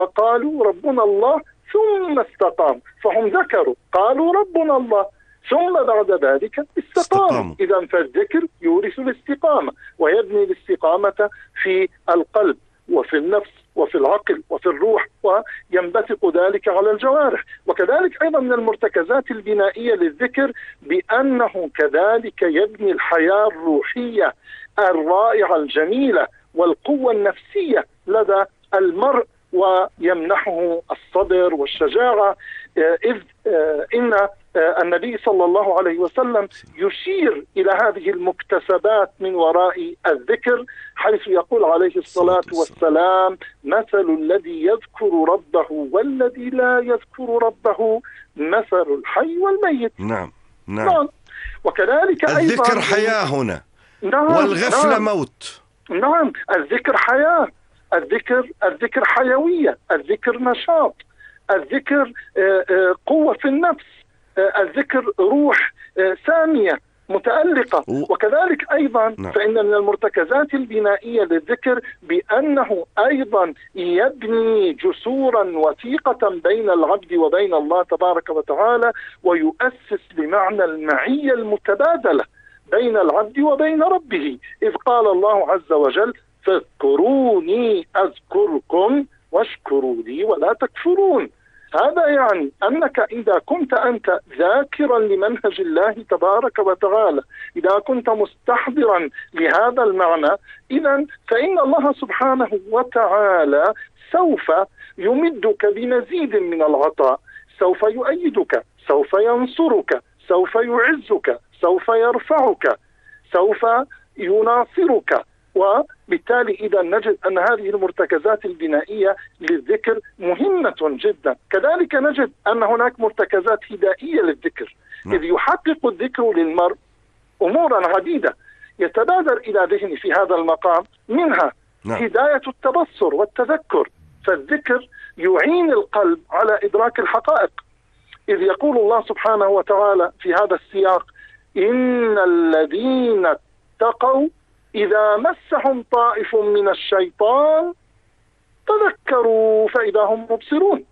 فقالوا ربنا الله ثم استقاموا، فهم ذكروا قالوا ربنا الله ثم بعد ذلك استقاموا. إذا فالذكر يورث الاستقامة ويبني الاستقامة في القلب وفي النفس وفي العقل وفي الروح، وينبثق ذلك على الجوارح. وكذلك أيضا من المرتكزات البنائية للذكر بأنه كذلك يبني الحياة الروحية الرائعة الجميلة والقوة النفسية لدى المرء، ويمنحه الصبر والشجاعة، إذ إن النبي صلى الله عليه وسلم يشير إلى هذه المكتسبات من وراء الذكر، حيث يقول عليه الصلاة والسلام: مثل الذي يذكر ربه والذي لا يذكر ربه مثل الحي والميت. نعم. وكذلك الذكر أيضا حياة هنا، والغفلة موت. نعم، الذكر حياة، الذكر حيوية، الذكر نشاط، الذكر قوة في النفس، الذكر روح سامية متألقة. وكذلك أيضا فإن من المرتكزات البنائية للذكر بأنه أيضا يبني جسورا وثيقة بين العبد وبين الله تبارك وتعالى، ويؤسس لمعنى المعية المتبادلة بين العبد وبين ربه، إذ قال الله عز وجل: فاذكروني أذكركم واشكروا لي ولا تكفرون. هذا يعني أنك إذا كنت أنت ذاكرا لمنهج الله تبارك وتعالى، إذا كنت مستحضرا لهذا المعنى، إذن فإن الله سبحانه وتعالى سوف يمدك بمزيد من العطاء، سوف يؤيدك، سوف ينصرك، سوف يعزك، سوف يرفعك، سوف يناصرك. وبالتالي إذا نجد أن هذه المرتكزات البنائية للذكر مهمة جدا. كذلك نجد أن هناك مرتكزات هدائية للذكر، إذ يحقق الذكر للمرء أمورا عديدة يتبادر إلى ذهني في هذا المقام، منها هداية التبصر والتذكر. فالذكر يعين القلب على إدراك الحقائق، إذ يقول الله سبحانه وتعالى في هذا السياق: إن الذين اتقوا إذا مسهم طائف من الشيطان تذكروا فإذا هم مبصرون.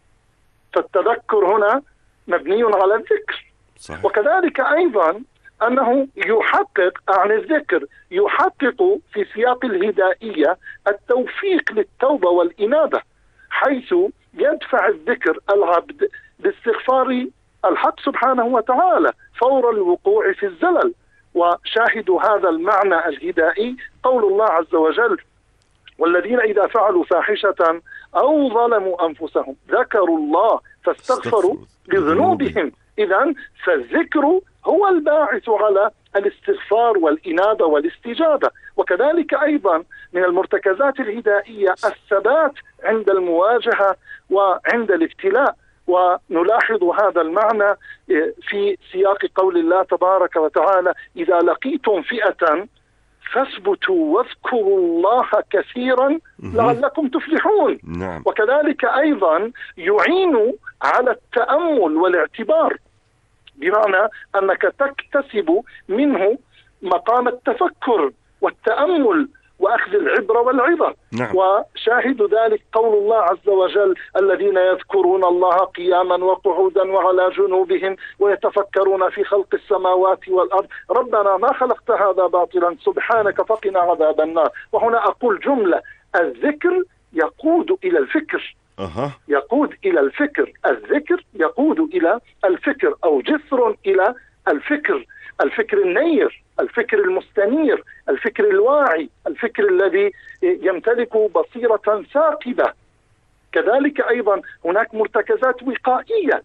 فالتذكر هنا مبني على الذكر. صحيح. وكذلك أيضا أنه يحقق عن الذكر، يحقق في سياق الهدائية التوفيق للتوبة والإنابة، حيث يدفع الذكر العبد باستغفار الحق سبحانه وتعالى فور الوقوع في الزلل. وشاهد هذا المعنى الهدائي قول الله عز وجل: والذين إذا فعلوا فاحشة أو ظلموا أنفسهم ذكروا الله فاستغفروا لذنوبهم. إذن فالذكر هو الباعث على الاستغفار والإنابة والاستجابة. وكذلك أيضا من المرتكزات الهدائية الثبات عند المواجهة وعند الابتلاء، ونلاحظ هذا المعنى في سياق قول الله تبارك وتعالى: إذا لقيتم فئة فاثبتوا واذكروا الله كثيرا لعلكم تفلحون. وكذلك أيضا يعين على التأمل والاعتبار، بمعنى أنك تكتسب منه مقام التفكر والتأمل وأخذ العبرة والعظة. وشاهد ذلك قول الله عز وجل: الذين يذكرون الله قياما وقعودا وعلى جنوبهم ويتفكرون في خلق السماوات والأرض ربنا ما خلقت هذا باطلا سبحانك فقنا عذاب النار. وهنا أقول جملة: الذكر يقود إلى الفكر. يقود إلى الفكر، الذكر يقود إلى الفكر، أو جسر إلى الفكر، الفكر النير، الفكر المستنير، الفكر الواعي، الفكر الذي يمتلك بصيرة ثاقبة. كذلك أيضا هناك مرتكزات وقائية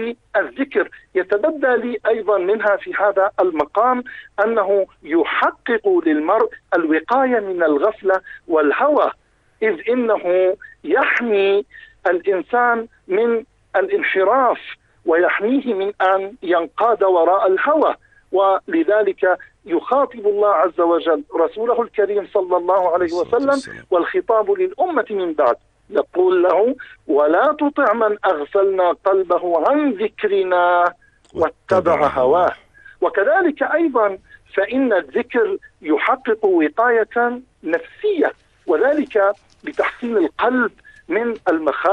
للذكر يتبدى لي أيضا منها في هذا المقام أنه يحقق للمرء الوقاية من الغفلة والهوى، إذ إنه يحمي الإنسان من الانحراف ويحميه من أن ينقاد وراء الهوى. ولذلك يخاطب الله عز وجل رسوله الكريم صلى الله عليه وسلم، والخطاب للأمة من بعد، يقول له: ولا تطع من أغفلنا قلبه عن ذكرنا واتبع هواه. وكذلك أيضا فإن الذكر يحقق وقاية نفسية، وذلك بتحصين القلب من المخاوف